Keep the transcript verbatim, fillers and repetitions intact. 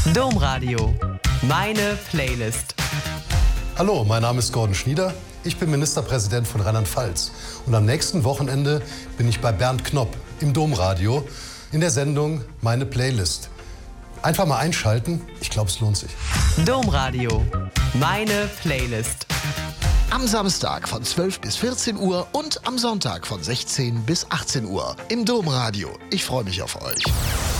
Domradio. Meine Playlist. Hallo, mein Name ist Gordon Schnieder. Ich bin Ministerpräsident von Rheinland-Pfalz. Und am nächsten Wochenende bin ich bei Bernd Knopp im Domradio in der Sendung Meine Playlist. Einfach mal einschalten. Ich glaube, es lohnt sich. Domradio. Meine Playlist. Am Samstag von zwölf bis vierzehn Uhr und am Sonntag von sechzehn bis achtzehn Uhr im Domradio. Ich freue mich auf euch.